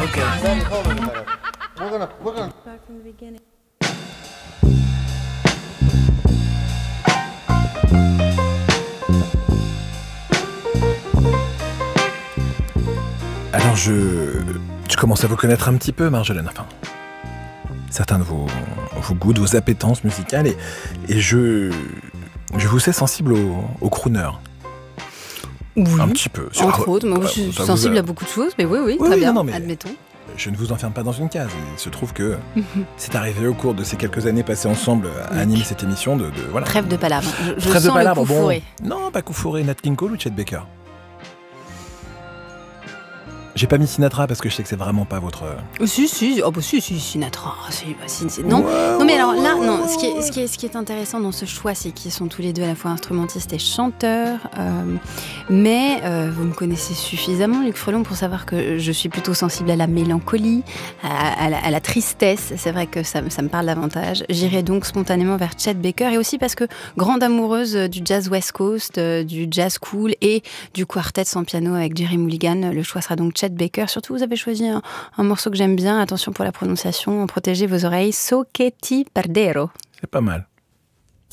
Okay. Then hold on a minute. We're gonna. Start from the beginning. Alors je commence à vous connaître un petit peu, Marjolaine. Enfin, certains de vos goûts, de vos appétences musicales, et je vous sais sensible au crooner. Oui. Un petit peu. Entre autres, moi je suis sensible à beaucoup de choses, mais oui, Oui, très bien, non, mais admettons. je ne vous enferme pas dans une case. Il se trouve que c'est arrivé au cours de ces quelques années passées ensemble à animer cette émission de voilà. Trêve de palabre. Je Trêve de sens palabre, le coup fourré. Non, pas coup fourré. Nat King Cole ou Chet Baker? J'ai pas mis Sinatra parce que je sais que c'est vraiment pas votre. Si, Sinatra. Non, Ouais, non, mais alors là, ouais, non. ouais, Ce qui est intéressant dans ce choix, c'est qu'ils sont tous les deux à la fois instrumentistes et chanteurs. Mais vous me connaissez suffisamment, Luc Frelon, pour savoir que je suis plutôt sensible à la mélancolie, à la tristesse. C'est vrai que ça me parle davantage. J'irai donc spontanément vers Chet Baker, et aussi parce que grande amoureuse du jazz West Coast, du jazz cool et du quartet sans piano avec Jerry Mulligan, le choix sera donc Chet Baker. Surtout, vous avez choisi un morceau que j'aime bien. Attention pour la prononciation, protégez vos oreilles. So che ti perdero. C'est pas mal.